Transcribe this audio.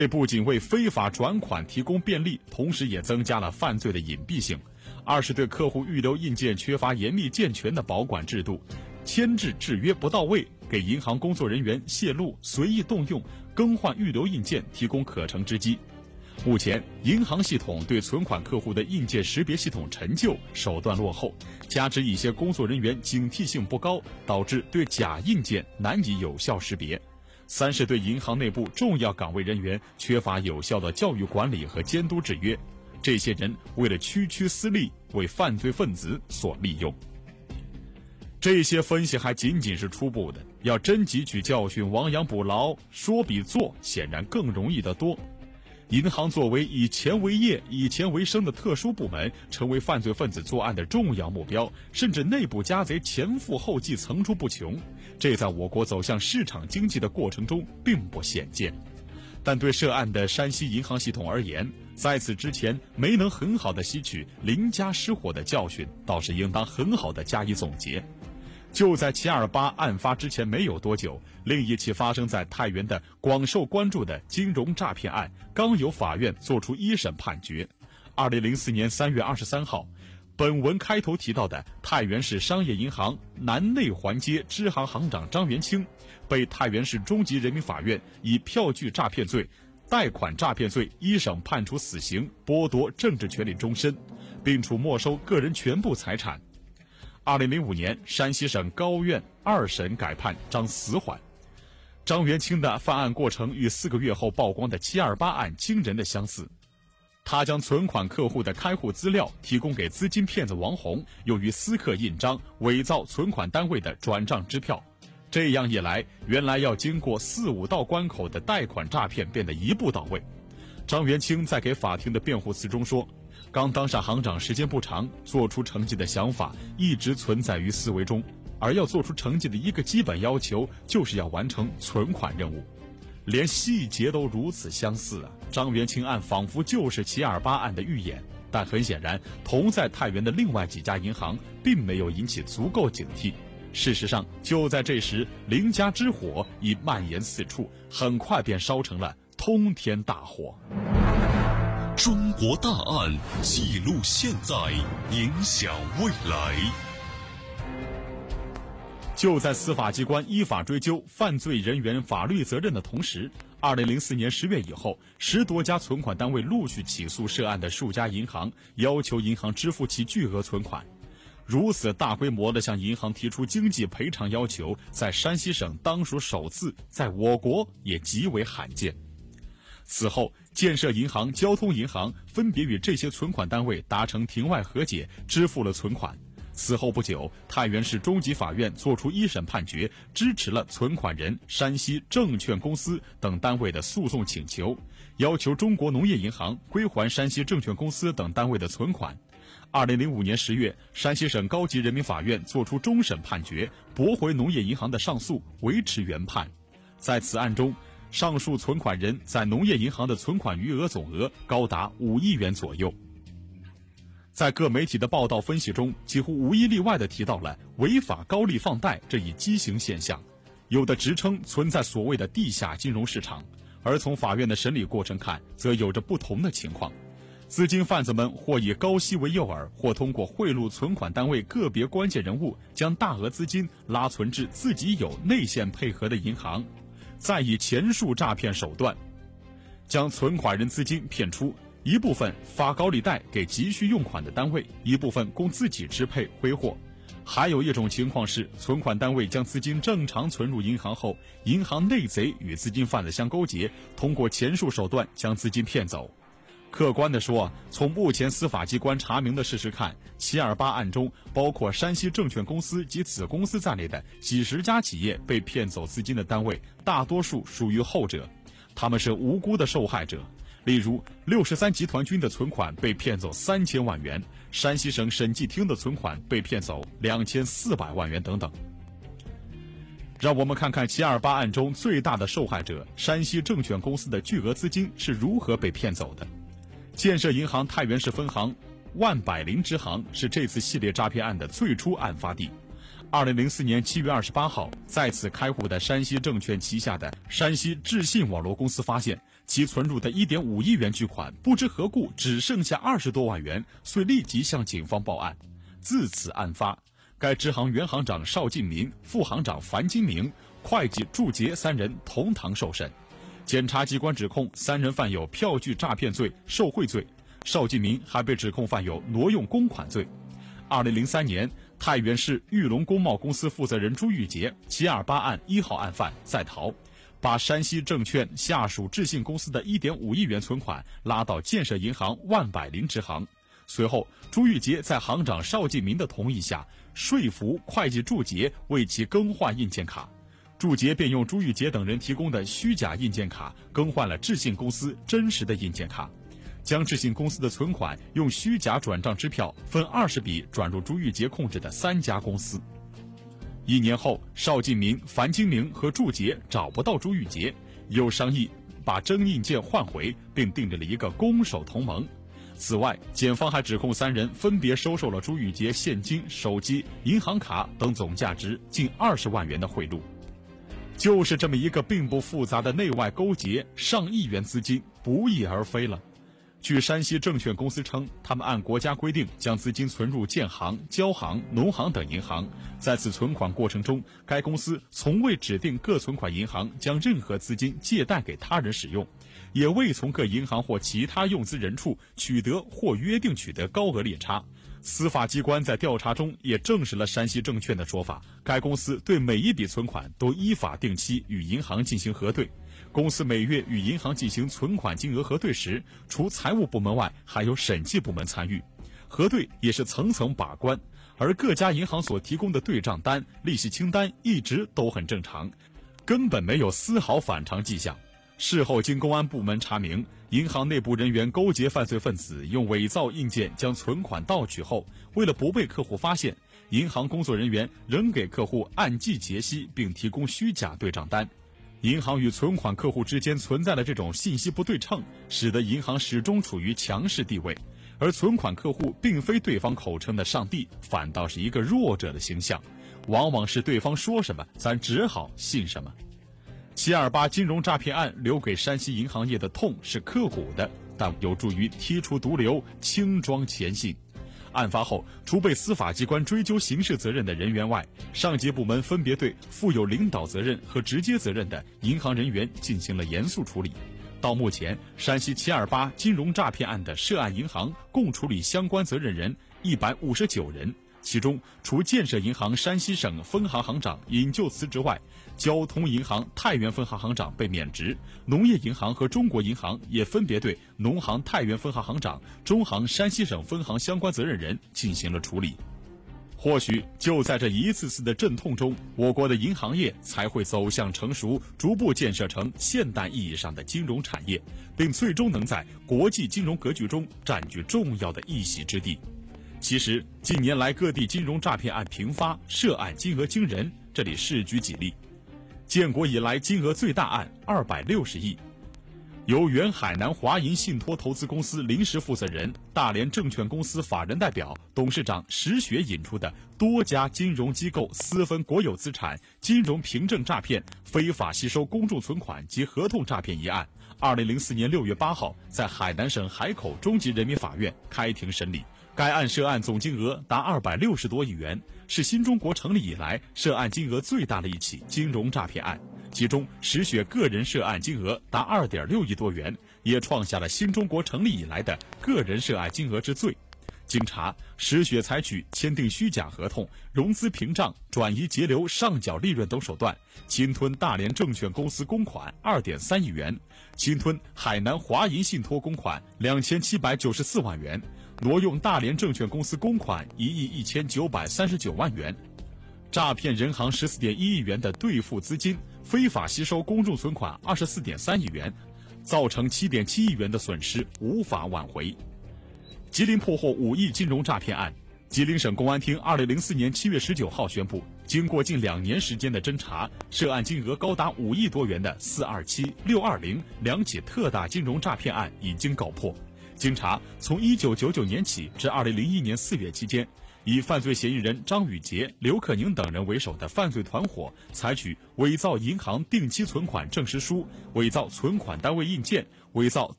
这不仅为非法转款提供便利，同时也增加了犯罪的隐蔽性。二是对客户预留印件缺乏严密健全的保管制度，签制制约不到位，给银行工作人员泄露、随意动用、更换预留印件提供可乘之机。目前，银行系统对存款客户的印件识别系统陈旧、手段落后，加之一些工作人员警惕性不高，导致对假印件难以有效识别。三是对银行内部重要岗位人员缺乏有效的教育管理和监督制约，这些人为了区区私利，为犯罪分子所利用。这些分析还仅仅是初步的，要真汲取教训、亡羊补牢，说比做显然更容易得多。银行作为以钱为业、以钱为生的特殊部门，成为犯罪分子作案的重要目标，甚至内部家贼前赴后继层出不穷，这在我国走向市场经济的过程中并不鲜见。但对涉案的山西银行系统而言，在此之前没能很好的吸取林家失火的教训，倒是应当很好的加以总结。就在728案发之前没有多久，另一起发生在太原的广受关注的金融诈骗案刚由法院作出一审判决。2004年3月23号，本文开头提到的太原市商业银行南内环街支行行长张元清，被太原市中级人民法院以票据诈骗罪、贷款诈骗罪一审判处死刑，剥夺政治权利终身，并处没收个人全部财产。2005年，山西省高院二审改判张死缓。张元清的犯案过程与4个月后曝光的728案惊人的相似。他将存款客户的开户资料提供给资金骗子王红，用于私刻印章，伪造存款单位的转账支票。这样一来，原来要经过4、5道关口的贷款诈骗变得一步到位。张元清在给法庭的辩护词中说，刚当上行长时间不长，做出成绩的想法一直存在于思维中，而要做出成绩的一个基本要求就是要完成存款任务。连细节都如此相似啊！张元清案仿佛就是728案的预演，但很显然，同在太原的另外几家银行并没有引起足够警惕。事实上，就在这时，林家之火已蔓延四处，很快便烧成了通天大火。 中国大案记录现在，影响未来。 就在司法机关依法追究犯罪人员法律责任的同时，2004年10月以后，10多家存款单位陆续起诉涉案的数家银行，要求银行支付其巨额存款。如此大规模地向银行提出经济赔偿要求，在山西省当属首次，在我国也极为罕见。此后，建设银行、交通银行分别与这些存款单位达成庭外和解，支付了存款。此后不久，太原市中级法院作出一审判决，支持了存款人山西证券公司等单位的诉讼请求，要求中国农业银行归还山西证券公司等单位的存款。2005年10月，山西省高级人民法院作出终审判决，驳回农业银行的上诉，维持原判。在此案中，上述存款人在农业银行的存款余额总额高达5亿元左右。在各媒体的报道分析中，几乎无一例外地提到了违法高利放贷这一畸形现象，有的直称存在所谓的地下金融市场，而从法院的审理过程看，则有着不同的情况。资金贩子们或以高息为诱饵，或通过贿赂存款单位个别关键人物，将大额资金拉存至自己有内线配合的银行，再以前述诈骗手段将存款人资金骗出，一部分发高利贷给急需用款的单位，一部分供自己支配挥霍。还有一种情况是，存款单位将资金正常存入银行后，银行内贼与资金贩子相勾结，通过前述手段将资金骗走。客观地说，从目前司法机关查明的事实看，728案中包括山西证券公司及子公司在内的几十家企业被骗走资金的单位，大多数属于后者，他们是无辜的受害者。例如，63集团军的存款被骗走3000万元，山西省审计厅的存款被骗走2400万元等等。让我们看看728案中最大的受害者山西证券公司的巨额资金是如何被骗走的。建设银行太原市分行万百灵支行是这次系列诈骗案的最初案发地。2004年7月28号，在此开户的山西证券旗下的山西智信网络公司发现， 其存入的1.5亿元巨款不知何故只剩下20多万元，遂立即向警方报案。自此案发，该支行原行长邵进民、副行长樊金明、会计祝杰3人同堂受审。检察机关指控3人犯有票据诈骗罪、受贿罪，邵进民还被指控犯有挪用公款罪。2003年，太原市玉龙工贸公司负责人朱玉杰728案1号案犯在逃，把山西证券下属智信公司的1.5亿元存款拉到建设银行万百林支行。随后，朱玉杰在行长邵进民的同意下，说服会计祝杰为其更换印鉴卡。祝杰便用朱玉杰等人提供的虚假印鉴卡更换了智信公司真实的印鉴卡，将智信公司的存款用虚假转账支票分20笔转入朱玉杰控制的3家公司。1年后，邵进民、樊金明和祝杰找不到朱玉杰，又商议把真印鉴换回，并订立了一个攻守同盟。此外，检方还指控3人分别收受了朱玉杰现金、手机、银行卡等总价值近20万元的贿赂。就是这么一个并不复杂的内外勾结，上亿元资金不翼而飞了。据山西证券公司称，他们按国家规定将资金存入建行、交行、农行等银行，在此存款过程中，该公司从未指定各存款银行将任何资金借贷给他人使用，也未从各银行或其他用资人处取得或约定取得高额劣差。司法机关在调查中也证实了山西证券的说法，该公司对每一笔存款都依法定期与银行进行核对。公司每月与银行进行存款金额核对时，除财务部门外，还有审计部门参与，核对也是层层把关，而各家银行所提供的对账单、利息清单一直都很正常，根本没有丝毫反常迹象。事后经公安部门查明，银行内部人员勾结犯罪分子，用伪造印鉴将存款盗取后，为了不被客户发现，银行工作人员仍给客户按季结息并提供虚假对账单。银行与存款客户之间存在的这种信息不对称，使得银行始终处于强势地位，而存款客户并非对方口称的上帝，反倒是一个弱者的形象，往往是对方说什么，咱只好信什么。728金融诈骗案留给山西银行业的痛是刻骨的，但有助于剔除毒瘤，轻装前行。案发后，除被司法机关追究刑事责任的人员外，上级部门分别对负有领导责任和直接责任的银行人员进行了严肃处理。到目前，山西728金融诈骗案的涉案银行共处理相关责任人159人，其中除建设银行山西省分行行长引咎辞职外，交通银行太原分行行长被免职，农业银行和中国银行也分别对农行太原分行行长、中行山西省分行相关责任人进行了处理。或许就在这一次次的阵痛中，我国的银行业才会走向成熟，逐步建设成现代意义上的金融产业，并最终能在国际金融格局中占据重要的一席之地。其实，近年来各地金融诈骗案频发，涉案金额惊人，这里试举几例。建国以来金额最大案260亿，由原海南华银信托投资公司临时负责人、大连证券公司法人代表、董事长石雪引出的多家金融机构私分国有资产、金融凭证诈骗、非法吸收公众存款及合同诈骗一案，2004年6月8号在海南省海口中级人民法院开庭审理。该案涉案总金额达260多亿元，是新中国成立以来涉案金额最大的一起金融诈骗案。其中，石雪个人涉案金额达2.6亿多元，也创下了新中国成立以来的个人涉案金额之最。经查，石雪采取签订虚假合同、融资屏障、转移节流、上缴利润等手段，侵吞大连证券公司公款2.3亿元，侵吞海南华银信托公款2794万元，挪用大连证券公司公款1亿1939万元，诈骗人行14.1亿元的兑付资金，非法吸收公众存款24.3亿元，造成7.7亿元的损失，无法挽回。吉林破获5亿金融诈骗案。吉林省公安厅2004年7月19号宣布，经过近2年时间的侦查，涉案金额高达5亿多元的427、620两起特大金融诈骗案已经告破。经查，从1999年起至2001年4月期间，以犯罪嫌疑人张宇杰、刘克宁等人为首的犯罪团伙，采取伪造银行定期存款证实书、伪造存款单位印鉴、 伪造